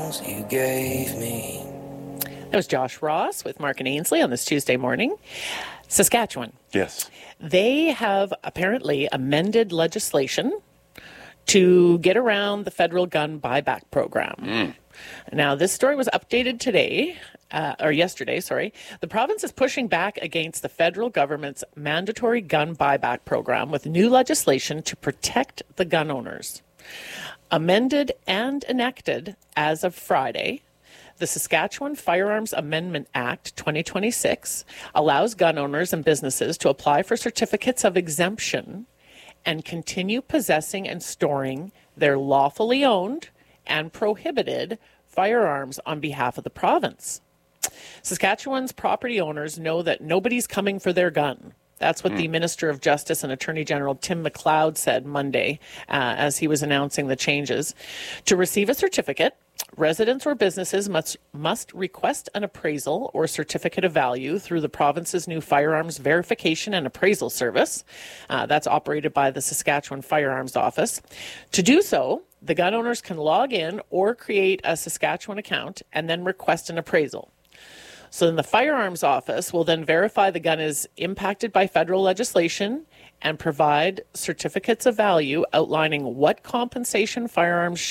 songs you gave me. That was Josh Ross with Mark and Ainsley on this Tuesday morning. Saskatchewan. Yes. They have apparently amended legislation to get around the federal gun buyback program. Now, this story was updated yesterday. The province is pushing back against the federal government's mandatory gun buyback program with new legislation to protect the gun owners. Amended and enacted as of Friday, the Saskatchewan Firearms Amendment Act 2026 allows gun owners and businesses to apply for certificates of exemption and continue possessing and storing their lawfully owned and prohibited firearms on behalf of the province. Saskatchewan's property owners know that nobody's coming for their gun. That's what the Minister of Justice and Attorney General Tim McLeod said Monday as he was announcing the changes. To receive a certificate, residents or businesses must request an appraisal or certificate of value through the province's new Firearms Verification and Appraisal Service. That's operated by the Saskatchewan Firearms Office. To do so, the gun owners can log in or create a Saskatchewan account and then request an appraisal. So then the Firearms Office will then verify the gun is impacted by federal legislation and provide certificates of value outlining what compensation firearms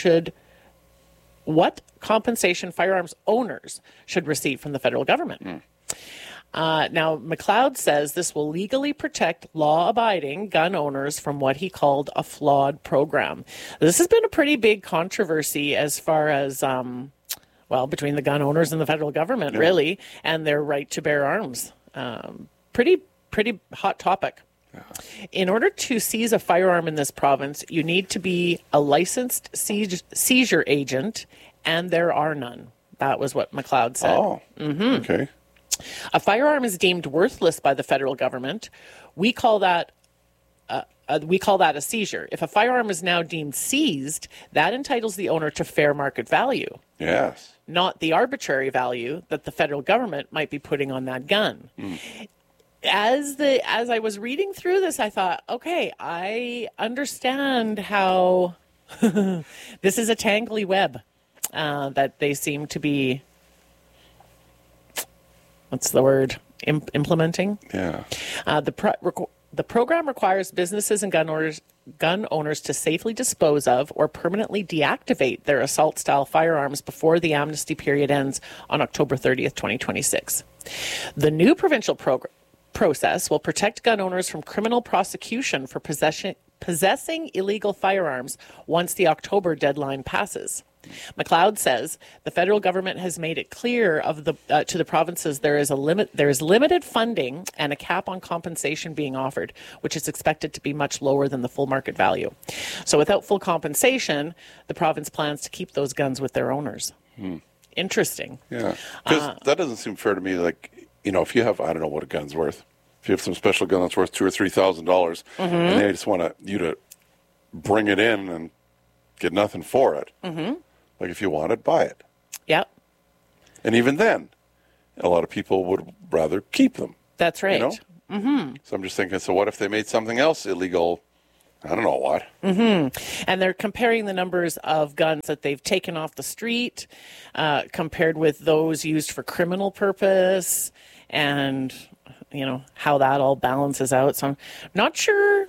owners should receive from the federal government. Now, McLeod says this will legally protect law-abiding gun owners from what he called a flawed program. This has been a pretty big controversy as far as, between the gun owners and the federal government, really, and their right to bear arms. Pretty hot topic. In order to seize a firearm in this province, you need to be a licensed seizure agent, and there are none. That was what McLeod said. Oh, okay. A firearm is deemed worthless by the federal government. We call that a seizure. If a firearm is now deemed seized, that entitles the owner to fair market value. Yes. Not the arbitrary value that the federal government might be putting on that gun. As I was reading through this, I thought, okay, I understand how this is a tangly web that they seem to be, what's the word, implementing? Yeah. The program requires businesses and gun owners to safely dispose of or permanently deactivate their assault-style firearms before the amnesty period ends on October 30th, 2026. The new provincial process will protect gun owners from criminal prosecution for possessing illegal firearms once the October deadline passes. McLeod says the federal government has made it clear to the provinces there is limited funding and a cap on compensation being offered, which is expected to be much lower than the full market value. So without full compensation, the province plans to keep those guns with their owners. Interesting. Yeah, because that doesn't seem fair to me. Like, if you have, I don't know what a gun's worth. If you have some special gun that's worth $2,000 or $3,000, and they just want you to bring it in and get nothing for it. Like, if you want it, buy it. Yep. And even then, a lot of people would rather keep them. That's right. So I'm just thinking, so what if they made something else illegal? I don't know what. And they're comparing the numbers of guns that they've taken off the street compared with those used for criminal purpose and, how that all balances out. So I'm not sure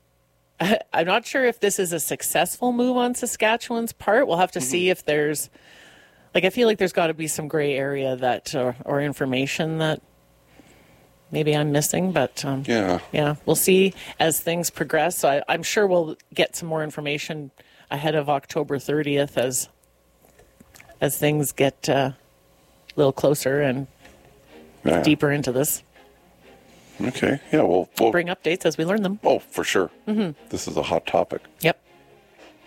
if this is a successful move on Saskatchewan's part. We'll have to see if there's, I feel like there's got to be some gray area that, or information that maybe I'm missing, but we'll see as things progress. So I'm sure we'll get some more information ahead of October 30th as things get a little closer and deeper into this. Okay. Yeah, we'll bring updates as we learn them. Oh, for sure. This is a hot topic. Yep.